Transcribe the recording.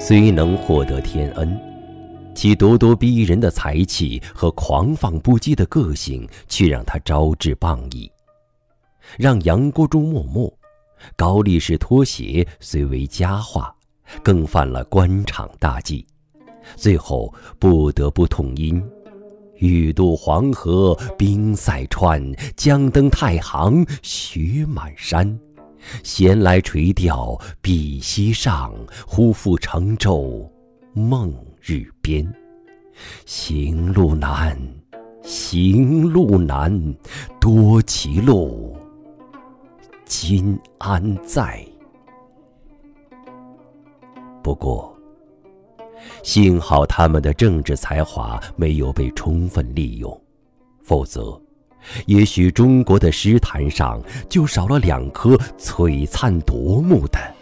虽能获得天恩，其咄咄逼人的才气和狂放不羁的个性却让他招致谤议。让杨国忠默默，高力士脱鞋虽为佳话，更犯了官场大忌，最后不得不痛饮欲渡黄河冰塞川，将登太行雪满山。闲来垂钓碧溪上，忽复乘舟梦日边。行路难，行路难，多歧路，今安在？不过，幸好他们的政治才华没有被充分利用，否则也许中国的诗坛上就少了2颗璀璨夺目的